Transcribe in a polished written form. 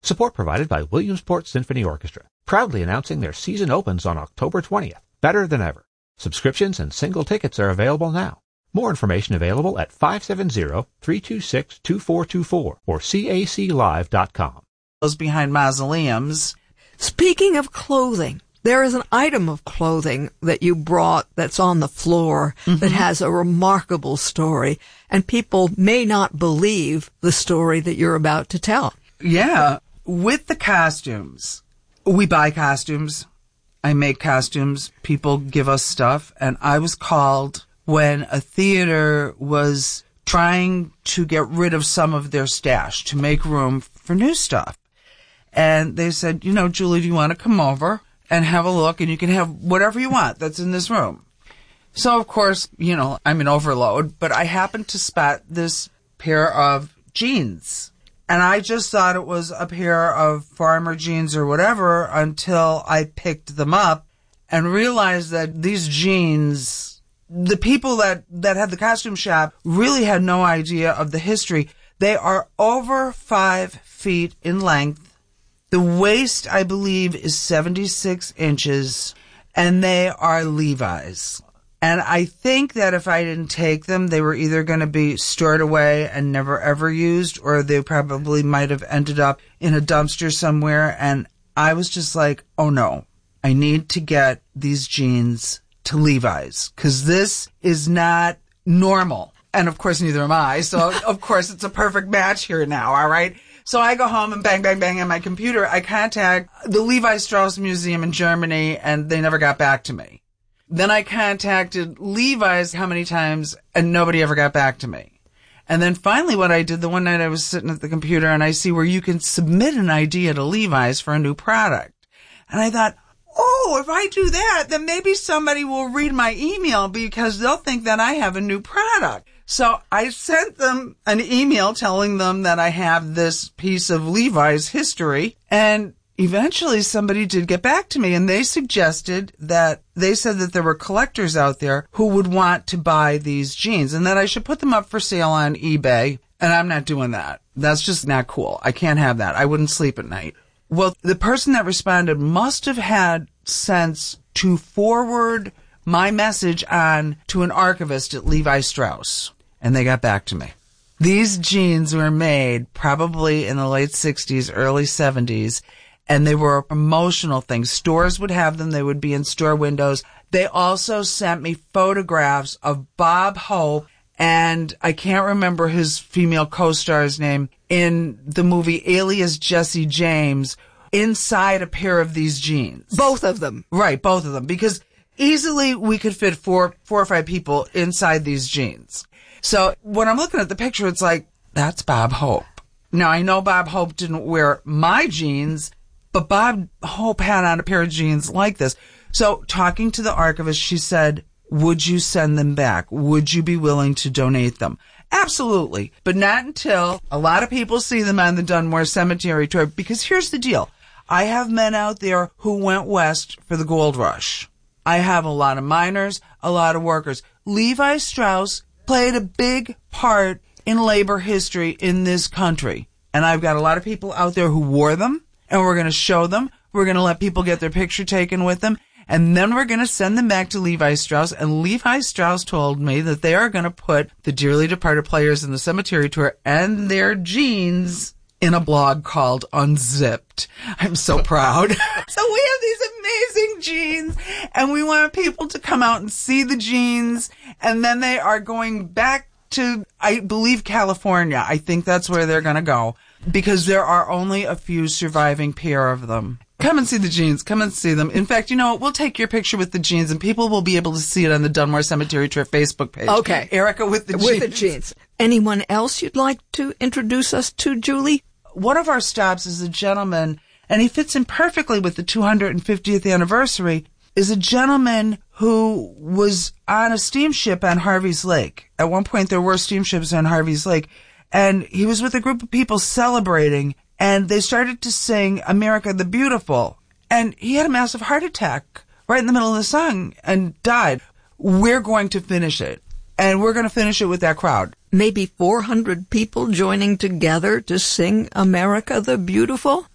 Support provided by Williamsport Symphony Orchestra, proudly announcing their season opens on October 20th. Better than ever. Subscriptions and single tickets are available now. More information available at 570-326-2424 or caclive.com. Those behind mausoleums. Speaking of clothing, there is an item of clothing that you brought that's on the floor that has a remarkable story, and people may not believe the story that you're about to tell. Yeah. With the costumes, we buy costumes. I make costumes. People give us stuff. And I was called when a theater was trying to get rid of some of their stash to make room for new stuff. And they said, Julie, do you want to come over and have a look? And you can have whatever you want that's in this room. So, of course, I'm in overload. But I happened to spot this pair of jeans. And I just thought it was a pair of farmer jeans or whatever until I picked them up and realized that these jeans, the people that had the costume shop really had no idea of the history. They are over 5 feet in length. The waist, I believe, is 76 inches, and they are Levi's. And I think that if I didn't take them, they were either going to be stored away and never ever used, or they probably might have ended up in a dumpster somewhere. And I was just like, oh no, I need to get these jeans to Levi's, because this is not normal. And of course, neither am I. So of course, it's a perfect match here now. All right. So I go home and bang, bang, bang on my computer. I contact the Levi Strauss Museum in Germany, and they never got back to me. Then I contacted Levi's how many times, and nobody ever got back to me. And then finally what I did, the one night I was sitting at the computer and I see where you can submit an idea to Levi's for a new product. And I thought, oh, if I do that, then maybe somebody will read my email because they'll think that I have a new product. So I sent them an email telling them that I have this piece of Levi's history, and eventually somebody did get back to me, and they said that there were collectors out there who would want to buy these jeans and that I should put them up for sale on eBay. And I'm not doing that. That's just not cool. I can't have that. I wouldn't sleep at night. Well, the person that responded must have had sense to forward my message on to an archivist at Levi Strauss. And they got back to me. These jeans were made probably in the late 60s, early 70s. And they were a promotional thing. Stores would have them. They would be in store windows. They also sent me photographs of Bob Hope, and I can't remember his female co-star's name, in the movie Alias Jesse James, inside a pair of these jeans. Both of them. Right, both of them. Because easily we could fit four or five people inside these jeans. So when I'm looking at the picture, it's like, that's Bob Hope. Now, I know Bob Hope didn't wear my jeans, but Bob Hope had on a pair of jeans like this. So talking to the archivist, she said, would you send them back? Would you be willing to donate them? Absolutely. But not until a lot of people see them on the Dunmore Cemetery tour. Because here's the deal. I have men out there who went west for the gold rush. I have a lot of miners, a lot of workers. Levi Strauss played a big part in labor history in this country. And I've got a lot of people out there who wore them. And we're going to show them. We're going to let people get their picture taken with them. And then we're going to send them back to Levi Strauss. And Levi Strauss told me that they are going to put the dearly departed players in the cemetery tour and their jeans in a blog called Unzipped. I'm so proud. So we have these amazing jeans, and we want people to come out and see the jeans. And then they are going back to, I believe, California. I think that's where they're going to go, because there are only a few surviving pair of them. Come and see the jeans. Come and see them. In fact, you know what? We'll take your picture with the jeans, and people will be able to see it on the Dunmore Cemetery Tour Facebook page. Okay. Erica with the jeans. With the jeans. Anyone else you'd like to introduce us to, Julie? One of our stops is a gentleman, and he fits in perfectly with the 250th anniversary, is a gentleman who was on a steamship on Harvey's Lake. At one point, there were steamships on Harvey's Lake, and he was with a group of people celebrating, and they started to sing America the Beautiful. And he had a massive heart attack right in the middle of the song and died. We're going to finish it. And we're going to finish it with that crowd. Maybe 400 people joining together to sing America the Beautiful?